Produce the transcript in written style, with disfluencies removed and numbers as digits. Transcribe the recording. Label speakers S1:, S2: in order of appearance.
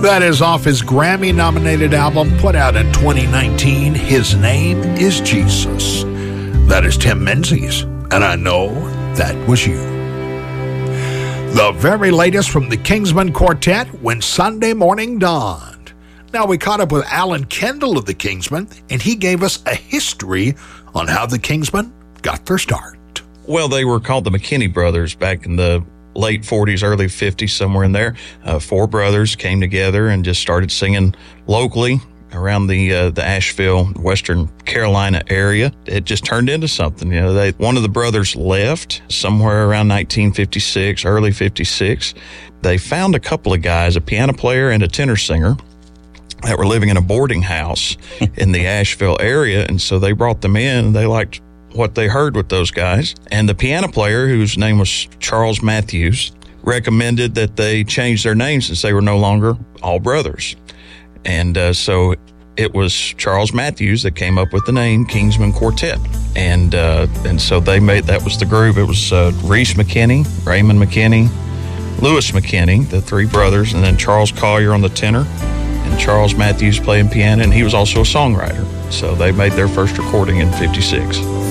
S1: That is off his Grammy-nominated album put out in 2019, His Name is Jesus. That is Tim Menzies, and I know that was you. The very latest from the Kingsmen Quartet, When Sunday Morning Dawned. Now, we caught up with Alan Kendall of the Kingsmen, and he gave us a history on how the Kingsmen got their start.
S2: Well, they were called the McKinney Brothers back in the late 40s, early 50s, somewhere in there. Four brothers came together and just started singing locally around the Asheville, Western Carolina area. It just turned into something. You know, one of the brothers left somewhere around 1956, early 56. They found a couple of guys, a piano player and a tenor singer, that were living in a boarding house in the Asheville area. And so they brought them in, and they liked what they heard with those guys. And the piano player, whose name was Charles Matthews, recommended that they change their names since they were no longer all brothers. And so it was Charles Matthews that came up with the name Kingsmen Quartet. And so that was the group. It was Reese McKinney, Raymond McKinney, Lewis McKinney, the three brothers, and then Charles Collier on the tenor, and Charles Matthews playing piano, and he was also a songwriter. So they made their first recording in 56.